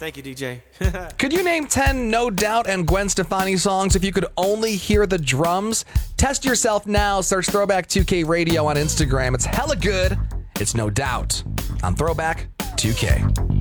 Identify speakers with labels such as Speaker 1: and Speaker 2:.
Speaker 1: Thank you, DJ.
Speaker 2: Could you name 10 No Doubt and Gwen Stefani songs if you could only hear the drums? Test yourself now. Search Throwback 2K Radio on Instagram. It's hella good. It's No Doubt on Throwback 2K.